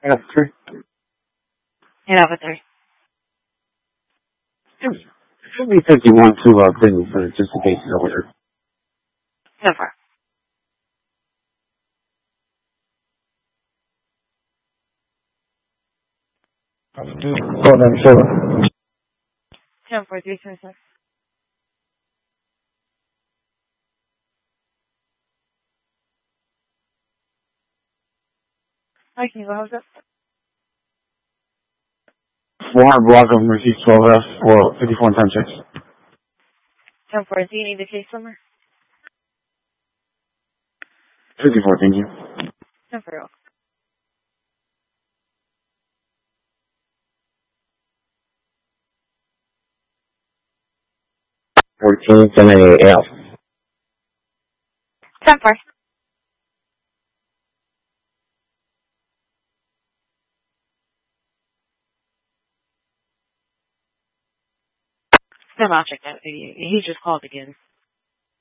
I got 3. And over 3. It should be 51 to Brittany for just in case it's over there. So far. Hold on, 7. 10 4 3 7 6. Hi, can you go ahead? 400 block of Mercedes 12F, or 54 times 6. 10 4. Do you need the case number? 54, thank you. 10 4. 14, 78 L. 10 4. No, I'll check that. He just called again.